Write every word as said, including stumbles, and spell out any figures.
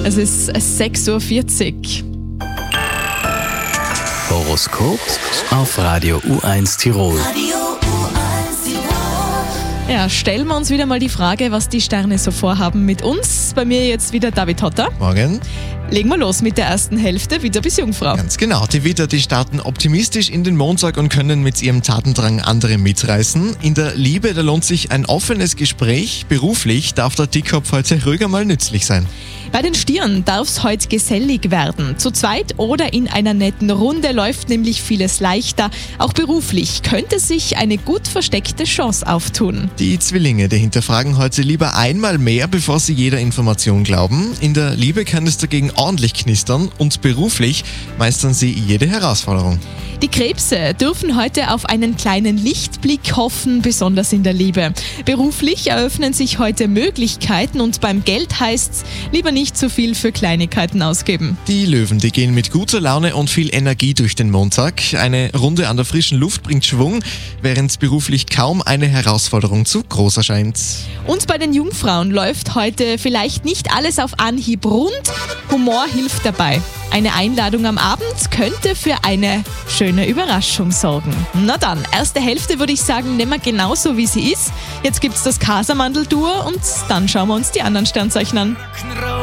Es ist sechs Uhr vierzig. Horoskop auf Radio U eins Tirol. Ja, stellen wir uns wieder mal die Frage, was die Sterne so vorhaben mit uns. Bei mir jetzt wieder David Hotter. Morgen. Legen wir los mit der ersten Hälfte, Widder bis Jungfrau. Ganz genau. Die Widder, die starten optimistisch in den Montag und können mit ihrem Tatendrang andere mitreißen. In der Liebe, da lohnt sich ein offenes Gespräch. Beruflich darf der Dickkopf heute ruhiger mal nützlich sein. Bei den Stieren darf es heute gesellig werden. Zu zweit oder in einer netten Runde läuft nämlich vieles leichter. Auch beruflich könnte sich eine gut versteckte Chance auftun. Die Zwillinge, die hinterfragen heute lieber einmal mehr, bevor sie jeder Information glauben. In der Liebe kann es dagegen ordentlich knistern und beruflich meistern sie jede Herausforderung. Die Krebse dürfen heute auf einen kleinen Lichtblick hoffen, besonders in der Liebe. Beruflich eröffnen sich heute Möglichkeiten und beim Geld heißt's, lieber nicht zu viel für Kleinigkeiten ausgeben. Die Löwen, die gehen mit guter Laune und viel Energie durch den Montag. Eine Runde an der frischen Luft bringt Schwung, während beruflich kaum eine Herausforderung zu groß erscheint. Und bei den Jungfrauen läuft heute vielleicht nicht alles auf Anhieb rund. Humor hilft dabei. Eine Einladung am Abend könnte für eine schöne Überraschung sorgen. Na dann, erste Hälfte würde ich sagen, nehmen wir genauso wie sie ist. Jetzt gibt's das Kaisermantel-Duo und dann schauen wir uns die anderen Sternzeichen an.